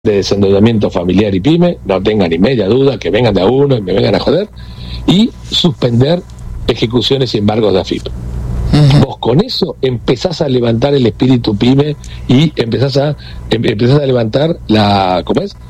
de desendeudamiento familiar y pyme, no tengan ni media duda, que vengan de a uno y me vengan a joder, y suspender ejecuciones y embargos de AFIP. Vos con eso empezás a levantar el espíritu pyme y empezás a levantar la, ¿cómo es?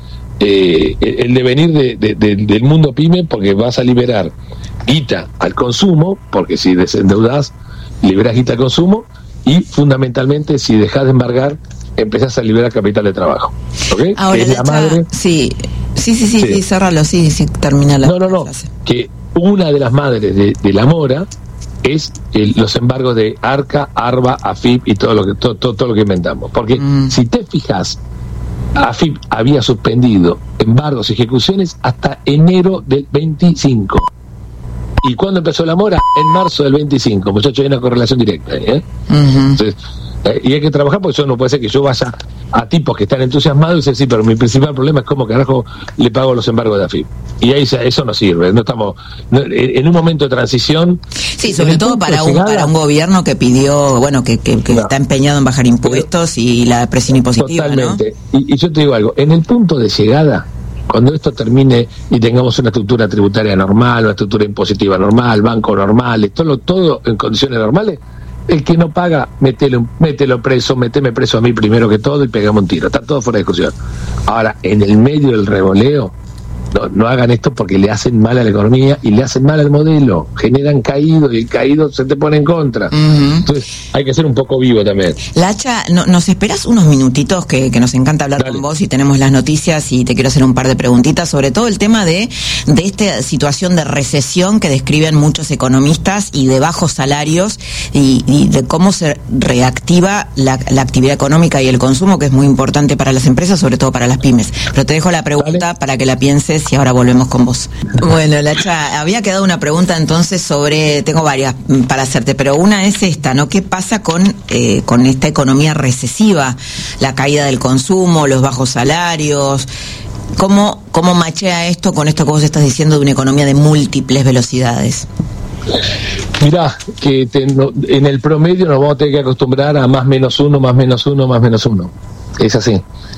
El devenir del mundo pyme, porque vas a liberar guita al consumo, porque si desendeudás, liberás guita al consumo, y fundamentalmente si dejás de embargar, empezás a liberar capital de trabajo. ¿Okay? Ahora, la madre. Sí, cerralo, sí, termina la frase. Que una de las madres de la mora es los embargos de ARCA, ARBA, AFIP y todo lo que inventamos. Porque si te fijas, AFIP había suspendido embargos y ejecuciones hasta enero del 25. ¿Y cuándo empezó la mora? En marzo del 25. Muchachos, hay una correlación directa. Entonces, y hay que trabajar, porque eso no puede ser que yo vaya a tipos que están entusiasmados y dicen, sí, pero mi principal problema es cómo carajo le pago los embargos de AFIP. Y ahí eso no sirve. No estamos en un momento de transición. Sí, sobre todo para un gobierno que pidió, que está empeñado en bajar impuestos y la presión impositiva. Totalmente. ¿No? Y yo te digo algo, en el punto de llegada, cuando esto termine y tengamos una estructura tributaria normal, una estructura impositiva normal, banco normal, todo en condiciones normales, el que no paga, mételo preso, méteme preso a mí primero que todo y pegamos un tiro. Está todo fuera de discusión. Ahora, en el medio del revoleo, no hagan esto porque le hacen mal a la economía y le hacen mal al modelo. Generan caído y el caído se te pone en contra. Entonces, hay que ser un poco vivo también. Lacha, ¿nos esperas unos minutitos que nos encanta hablar con vos y tenemos las noticias y te quiero hacer un par de preguntitas sobre todo el tema de esta situación de recesión que describen muchos economistas y de bajos salarios y de cómo se reactiva la actividad económica y el consumo, que es muy importante para las empresas, sobre todo para las pymes. Pero te dejo la pregunta para que la pienses y ahora volvemos con vos. Bueno, Lacha, había quedado una pregunta entonces tengo varias para hacerte, pero una es esta, ¿no? ¿Qué pasa con esta economía recesiva? La caída del consumo, los bajos salarios. ¿Cómo machea esto con esto que vos estás diciendo de una economía de múltiples velocidades? Mirá, que en el promedio nos vamos a tener que acostumbrar a más menos uno, más menos uno, más menos uno. Es así.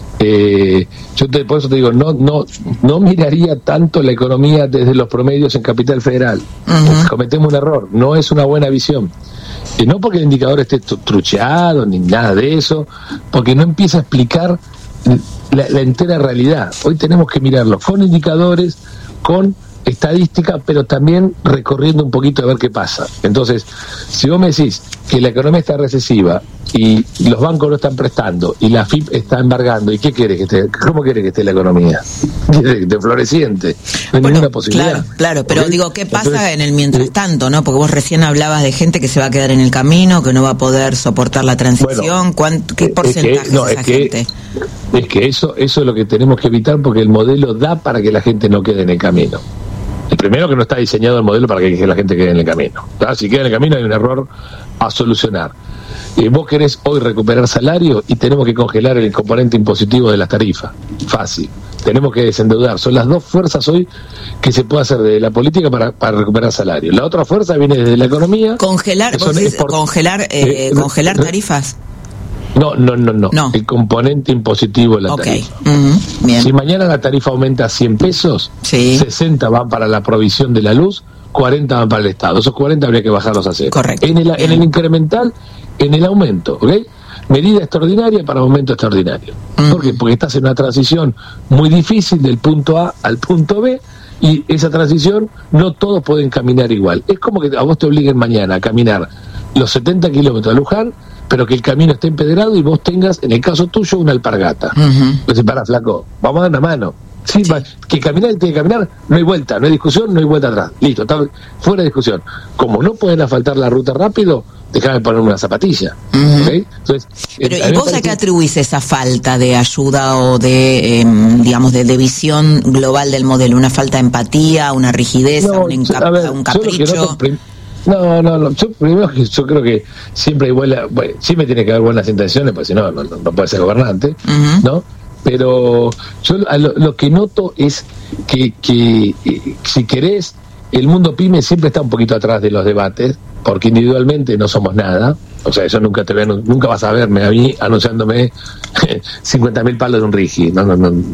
Por eso te digo, no miraría tanto la economía desde los promedios en Capital Federal. Cometemos un error, no es una buena visión. Y no porque el indicador esté trucheado ni nada de eso, porque no empieza a explicar la entera realidad. Hoy tenemos que mirarlo con indicadores, con estadística, pero también recorriendo un poquito a ver qué pasa. Entonces, si vos me decís que la economía está recesiva y los bancos no están prestando y la AFIP está embargando, ¿y qué querés que esté? ¿Cómo querés que esté la economía? ¿Querés que esté floreciente? No hay ninguna posibilidad. Claro, pero digo, ¿qué pasa en el mientras tanto, no? Porque vos recién hablabas de gente que se va a quedar en el camino, que no va a poder soportar la transición. ¿Qué porcentaje es esa gente? Es que eso es lo que tenemos que evitar, porque el modelo da para que la gente no quede en el camino. El primero, que no está diseñado el modelo para que la gente quede en el camino. Si queda en el camino hay un error a solucionar. Vos querés hoy recuperar salario y tenemos que congelar el componente impositivo de las tarifas. Fácil. Tenemos que desendeudar. Son las dos fuerzas hoy que se puede hacer de la política para recuperar salario. La otra fuerza viene desde la economía. Congelar tarifas. No. El componente impositivo de la tarifa. Bien. Si mañana la tarifa aumenta a 100 pesos, 60 van para la provisión de la luz, 40 van para el Estado. Esos 40 habría que bajarlos a 0. Correcto. En el incremental, en el aumento, ¿ok? Medida extraordinaria para aumento extraordinario. ¿Por qué? Porque estás en una transición muy difícil del punto A al punto B, y esa transición no todos pueden caminar igual. Es como que a vos te obliguen mañana a caminar los 70 kilómetros de Luján, pero que el camino esté empedrado y vos tengas, en el caso tuyo, una alpargata. Pues para, flaco, vamos a dar una mano. Sí. Que caminar tiene que caminar, no hay vuelta, no hay discusión, no hay vuelta atrás. Listo, está fuera de discusión. Como no pueden asfaltar la ruta rápido, déjame ponerme una zapatilla. ¿Okay? Entonces, pero ¿y vos a qué atribuís esa falta de ayuda o de visión global del modelo? ¿Una falta de empatía, una rigidez, un capricho? Yo creo que siempre hay siempre tiene que haber buenas intenciones, porque si no puede ser gobernante, ¿no? Pero yo lo que noto es que si querés, el mundo pyme siempre está un poquito atrás de los debates, porque individualmente no somos nada, O sea, eso nunca vas a verme a mí anunciándome 50.000 palos de un Rigi. No.